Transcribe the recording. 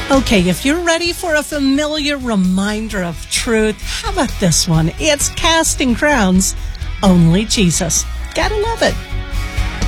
Okay, if you're ready for a familiar reminder of truth, how about this one? It's Casting Crowns, Only Jesus. Gotta love it.